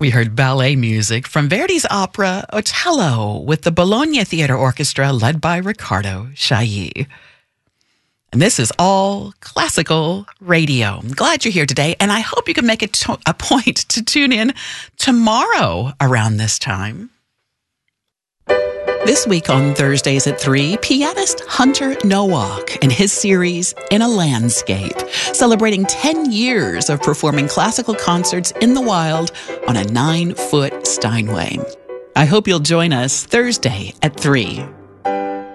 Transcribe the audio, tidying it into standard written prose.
We heard ballet music from Verdi's opera Otello with the Bologna Theatre Orchestra led by Riccardo Chailly. And this is all classical radio. I'm glad you're here today, and I hope you can make it a point to tune in tomorrow around this time. This week on Thursdays at 3, pianist Hunter Nowak and his series In a Landscape, celebrating 10 years of performing classical concerts in the wild on a 9-foot Steinway. I hope you'll join us Thursday at 3.